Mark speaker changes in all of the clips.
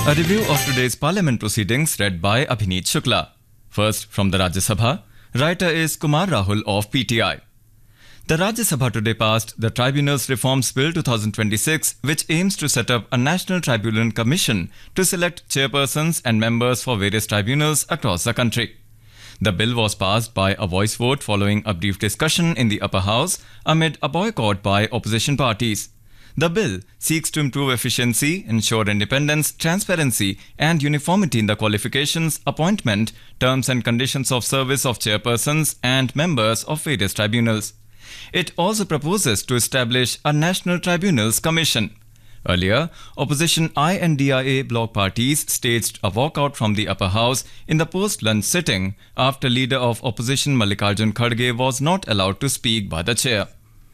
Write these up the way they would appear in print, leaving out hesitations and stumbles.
Speaker 1: A review of today's parliament proceedings read by Abhineet Shukla. First, from the Rajya Sabha, writer is Kumar Rahul of PTI. The Rajya Sabha today passed the Tribunals Reforms Bill 2026, which aims to set up a National Tribunal Commission to select chairpersons and members for various tribunals across the country. The bill was passed by a voice vote following a brief discussion in the upper house amid a boycott by opposition parties. The bill seeks to improve efficiency, ensure independence, transparency, and uniformity in the qualifications, appointment, terms and conditions of service of chairpersons and members of various tribunals. It also proposes to establish a National Tribunals Commission. Earlier, opposition INDIA bloc parties staged a walkout from the upper house in the post-lunch sitting after leader of opposition Mallikarjun Kharge was not allowed to speak by the chair.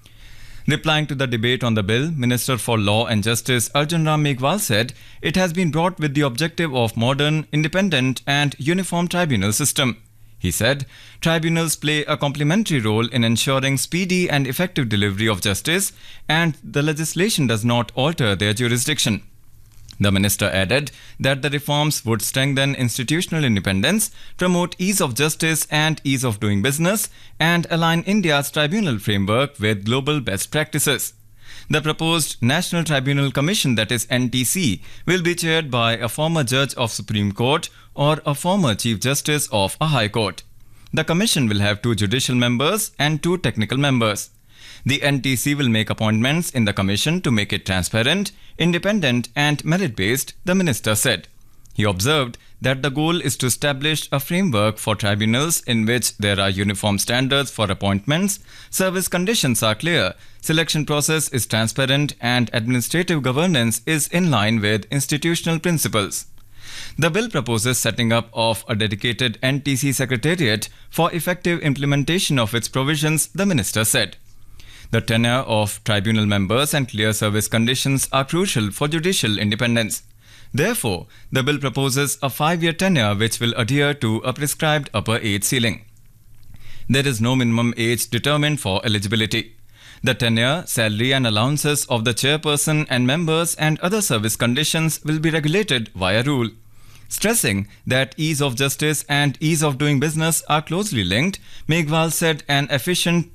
Speaker 1: Replying to the debate on the bill, Minister for Law and Justice Arjun Ram Meghwal said it has been brought with the objective of modern, independent and uniform tribunal system. He said tribunals play a complementary role in ensuring speedy and effective delivery of justice, and the legislation does not alter their jurisdiction. The minister added that the reforms would strengthen institutional independence, promote ease of justice and ease of doing business, and align India's tribunal framework with global best practices. The proposed National Tribunal Commission, that is NTC, will be chaired by a former judge of Supreme Court or a former Chief Justice of a High Court. The commission will have 2 judicial members and 2 technical members. The NTC will make appointments in the commission to make it transparent, independent and merit-based, the minister said. He observed that the goal is to establish a framework for tribunals in which there are uniform standards for appointments, service conditions are clear, selection process is transparent and administrative governance is in line with institutional principles. The bill proposes setting up of a dedicated NTC secretariat for effective implementation of its provisions, the minister said. The tenure of tribunal members and clear service conditions are crucial for judicial independence. Therefore, the bill proposes a 5-year tenure which will adhere to a prescribed upper age ceiling. There is no minimum age determined for eligibility. The tenure, salary and allowances of the chairperson and members and other service conditions will be regulated via rule. Stressing that ease of justice and ease of doing business are closely linked, Meghwal said an efficient